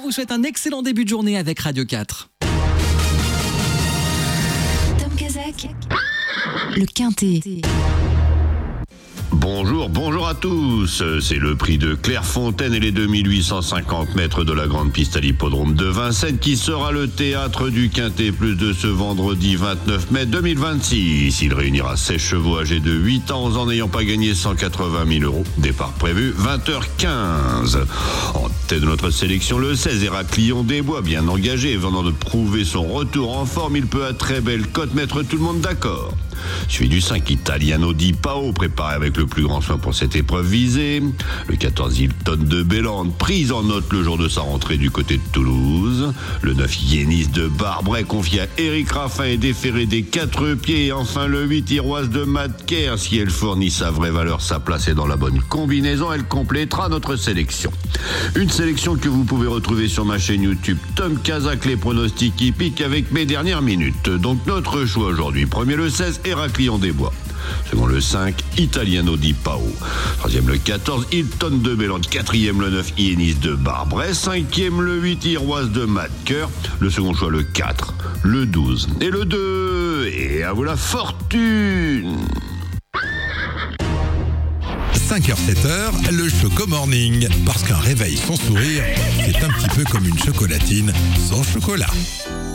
vous souhaite un excellent début de journée avec Radio 4. Tom Kazak, le Quintet. Bonjour à tous. C'est le prix de Clairefontaine et les 2850 mètres de la grande piste à l'hippodrome de Vincennes qui sera le théâtre du Quintet Plus de ce vendredi 29 mai 2026. Il réunira 16 chevaux âgés de 8 ans en n'ayant pas gagné 180 000 euros. Départ prévu 20h15. En tête de notre sélection, le 16 Héraclion des Bois, bien engagé, venant de prouver son retour en forme. Il peut à très belle cote mettre tout le monde d'accord. Suivi du 5 Italiano di Pao, préparé avec le plus grand soin pour cette épreuve visée. Le 14 Hilton de Bélande, prise en note le jour de sa rentrée du côté de Toulouse. Le 9 Yénis de Barbret, confié à Éric Raffin et déféré des 4 pieds. Et enfin le 8 Iroise de Madker. Si elle fournit sa vraie valeur, sa place est dans la bonne combinaison. Elle complétera notre sélection. Une sélection que vous pouvez retrouver sur ma chaîne YouTube Tom Kazak, les pronostics hippiques avec mes dernières minutes. Donc notre choix aujourd'hui, premier le 16 Héraclion des Bois. Second le 5, Italiano di Pao. Troisième le 14, Hilton de Bélande. Quatrième le 9, Yénis de Barbret. Cinquième le 8, Iroise de Madker. Le second choix le 4, le 12 et le 2. Et à vous la fortune. 5h-7h, le Choco Morning. Parce qu'un réveil sans sourire, c'est un petit peu comme une chocolatine sans chocolat.